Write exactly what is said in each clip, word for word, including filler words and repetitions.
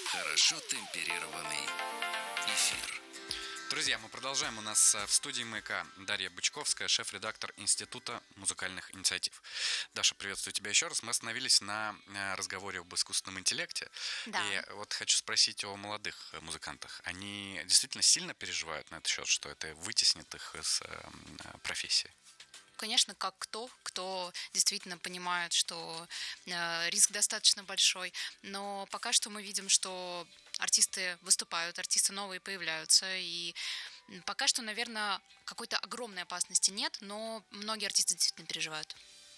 Хорошо темперированный эфир. Друзья, мы продолжаем. У нас в студии «Маяка» Дарья Бычковская, шеф-редактор Института музыкальных инициатив. Даша, приветствую тебя еще раз. Мы остановились на разговоре об искусственном интеллекте. Да. И вот хочу спросить о молодых музыкантах. Они действительно сильно переживают на этот счет, что это вытеснит их из профессии? Конечно, как кто, кто действительно понимает, что э, риск достаточно большой, но пока что мы видим, что артисты выступают, артисты новые появляются, и пока что, наверное, какой-то огромной опасности нет, но многие артисты действительно переживают.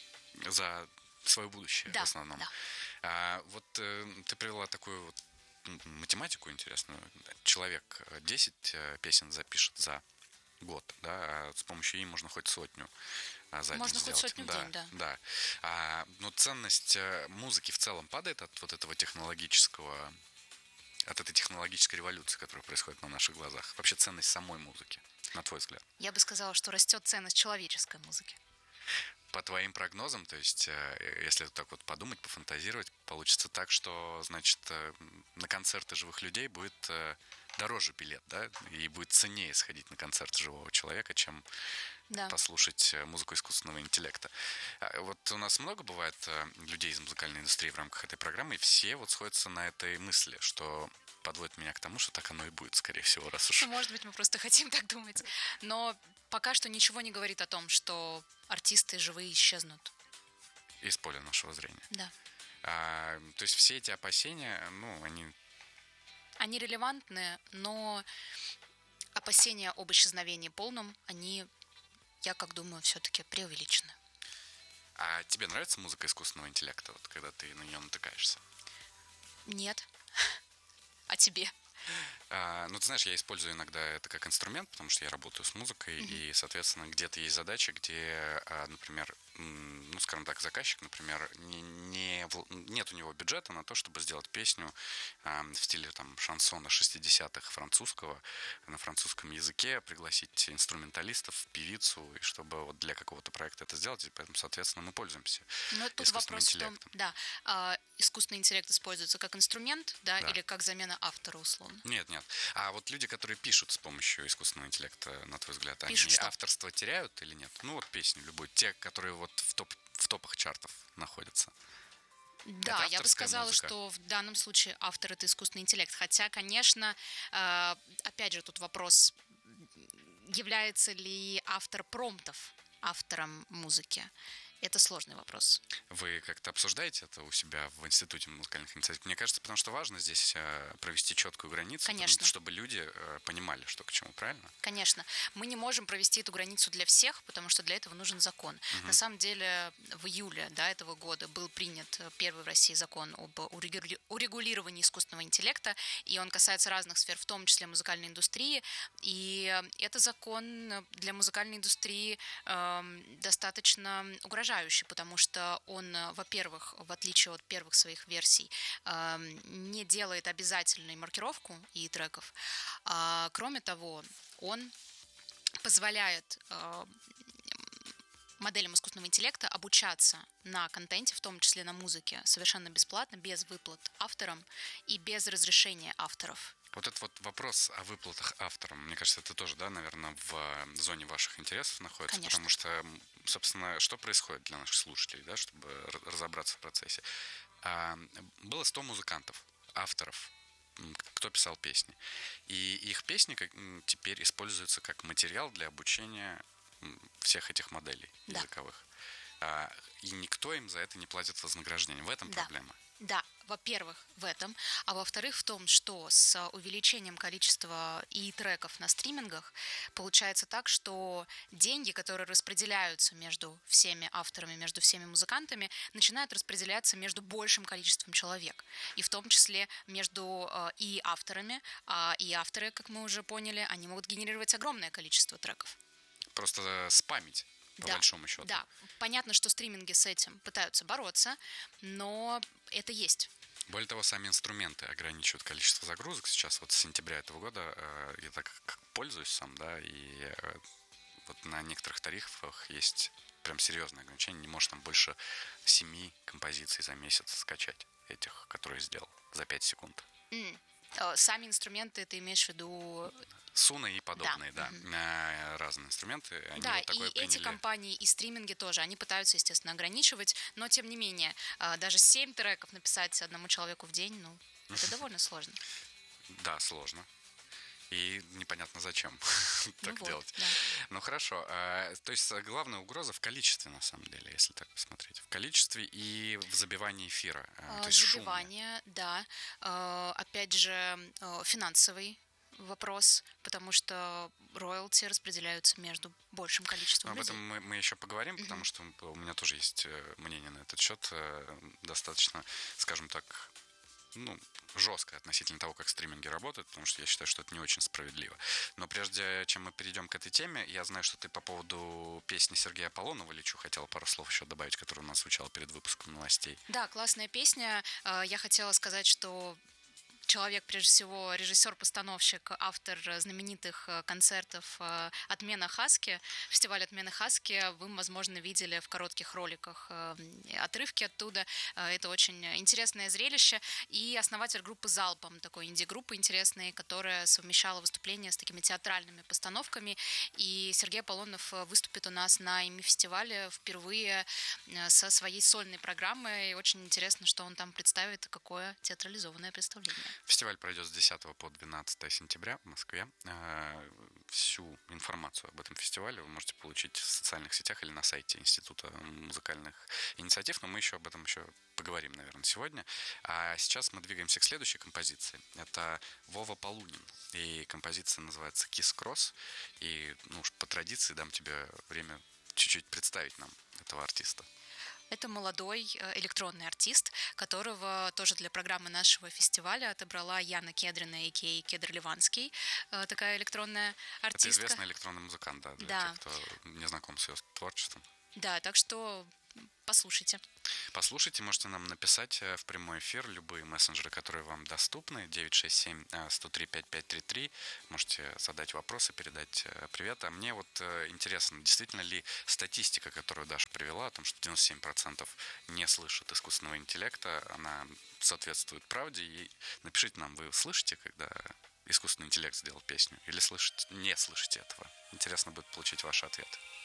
За свое будущее, да, в основном. Да. А, вот э, ты привела такую вот математику интересную. Человек десять песен запишет за год, да, а с помощью ей можно хоть сотню а, за можно день хоть сделать. сотню да, в день, да. да. А, но ценность музыки в целом падает от вот этого технологического, от этой технологической революции, которая происходит на наших глазах. Вообще ценность самой музыки, на твой взгляд? Я бы сказала, что растет ценность человеческой музыки. По твоим прогнозам, то есть, если так вот подумать, пофантазировать, получится так, что, значит, на концерты живых людей будет дороже билет, да, и будет ценнее сходить на концерт живого человека, чем да. послушать музыку искусственного интеллекта. Вот у нас много бывает людей из музыкальной индустрии в рамках этой программы, и все вот сходятся на этой мысли, что подводит меня к тому, что так оно и будет, скорее всего, раз уж... Ну, может быть, мы просто хотим так думать. Но пока что ничего не говорит о том, что артисты живые исчезнут. Из поля нашего зрения. Да. А, то есть все эти опасения, ну, они... Они релевантны, но опасения об исчезновении полном, они, я как думаю, все-таки преувеличены. А тебе нравится музыка искусственного интеллекта, вот когда ты на нее натыкаешься? Нет. А тебе? А, ну, ты знаешь, я использую иногда это как инструмент, потому что я работаю с музыкой, mm-hmm. и, соответственно, где-то есть задачи, где, например, ну, скажем так, заказчик, например, не, не, нет у него бюджета на то, чтобы сделать песню а, в стиле там шансона шестидесятых французского, на французском языке, пригласить инструменталистов, певицу, и чтобы вот для какого-то проекта это сделать, и поэтому, соответственно, мы пользуемся Но тут вопрос в том, да, э, искусственный интеллект используется как инструмент, да, да, или как замена автора, условно? Нет, нет. А вот люди, которые пишут с помощью искусственного интеллекта, на твой взгляд, пишут они что? авторство теряют или нет? Ну вот песни любой, те, которые вот в, топ, в топах чартов находятся. Да, я бы сказала, музыка. что в данном случае автор — это искусственный интеллект. Хотя, конечно, э, опять же, тут вопрос, является ли автор промптов автором музыки. Это сложный вопрос. Вы как-то обсуждаете это у себя в Институте музыкальных инициатив? Мне кажется, потому что важно здесь провести четкую границу, Конечно. чтобы люди понимали, что к чему, правильно? Конечно. Мы не можем провести эту границу для всех, потому что для этого нужен закон. Угу. На самом деле, в июле да, этого года был принят первый в России закон об урегулировании искусственного интеллекта, и он касается разных сфер, в том числе музыкальной индустрии. И это закон для музыкальной индустрии э, достаточно угрожающий, потому что он, во-первых, в отличие от первых своих версий, не делает обязательной маркировку и треков. А, кроме того, он позволяет моделям искусственного интеллекта обучаться на контенте, в том числе на музыке, совершенно бесплатно, без выплат авторам и без разрешения авторов. Вот этот вот вопрос о выплатах авторам, мне кажется, это тоже, да, наверное, в зоне ваших интересов находится. Конечно. Потому что, собственно, что происходит для наших слушателей, да, чтобы разобраться в процессе. Было сто музыкантов, авторов, кто писал песни. И их песни теперь используются как материал для обучения всех этих моделей да. языковых. И никто им за это не платит вознаграждение. В этом да. проблема. Да, во-первых, в этом, а во-вторых, в том, что с увеличением количества и треков на стримингах получается так, что деньги, которые распределяются между всеми авторами, между всеми музыкантами, начинают распределяться между большим количеством человек. И в том числе между и авторами, и авторы, как мы уже поняли, они могут генерировать огромное количество треков. Просто спамить. По да, большому счету. Да, понятно, что стриминги с этим пытаются бороться, но это есть. Более того, сами инструменты ограничивают количество загрузок. Сейчас вот с сентября этого года э, я так как пользуюсь сам, да, и э, вот на некоторых тарифах есть прям серьезное ограничение. Не можешь там больше семи композиций за месяц скачать этих, которые сделал за пять секунд. М, э, Сами инструменты ты имеешь в виду? Суны и подобные, да. Мгм. Э, Разные инструменты. Они Да, вот такое и эти приняли. компании, и стриминги тоже, они пытаются, естественно, ограничивать, но тем не менее, а, даже семь треков написать одному человеку в день, ну, это довольно сложно. Да, сложно. И непонятно зачем Ну так вот, делать. да. Ну хорошо. э, То есть э, главная угроза в количестве, на самом деле, если так посмотреть. В количестве и в забивании эфира. э, То А, есть шуме. Забивание, да. А, Опять же, э, финансовый вопрос, потому что роялти распределяются между большим Но количеством об этом людей. мы, мы еще поговорим, потому Мгм. что у меня тоже есть э, мнение на этот счет. э, Достаточно, скажем так, ну, жестко относительно того, как стриминги работают, потому что я считаю, что это не очень справедливо. Но прежде чем мы перейдем к этой теме, я знаю, что ты по поводу песни Сергея Аполлонова «Лечу» хотела пару слов еще добавить, которая у нас звучала перед выпуском новостей. Да, классная песня. А, Я хотела сказать, что человек, прежде всего, режиссер-постановщик, автор знаменитых э, концертов э, «Отмена Хаски», фестиваль «Отмена Хаски». Вы, возможно, видели в коротких роликах э, отрывки оттуда. Э, Это очень интересное зрелище. И основатель группы «Залпом», такой инди-группы интересной, которая совмещала выступления с такими театральными постановками. И Сергей Аполлонов э, выступит у нас на ИМИ-фестивале впервые э, со своей сольной программой. И очень интересно, что он там представит, какое театрализованное представление. Фестиваль пройдет с десятого по двенадцатое сентября в Москве. Э, Всю информацию об этом фестивале вы можете получить в социальных сетях или на сайте Института музыкальных инициатив, но мы еще об этом еще поговорим, наверное, сегодня. А сейчас мы двигаемся к следующей композиции. Это Вова Полунин. И композиция называется «Kiss Cross». И, ну уж по традиции дам тебе время чуть-чуть представить нам этого артиста. Это молодой э, электронный артист, которого тоже для программы нашего фестиваля отобрала Яна Кедрина, а.к.а. Кедр Ливанский, э, такая электронная Это артистка. известный электронный музыкант, да, для Да. тех, кто не знаком с ее творчеством. Да, так что послушайте. Послушайте, можете нам написать э, в прямой эфир любые мессенджеры, которые вам доступны. девять шесть семь сто три пять пять три три. Можете задать вопросы, передать э, привет. А мне вот э, интересно, действительно ли статистика, которую Даша привела, о том, что девяносто семь процентов не слышат искусственного интеллекта, она соответствует правде? И напишите нам, вы слышите, когда искусственный интеллект сделал песню? Или слышите, не слышите этого? Интересно будет получить ваши ответы.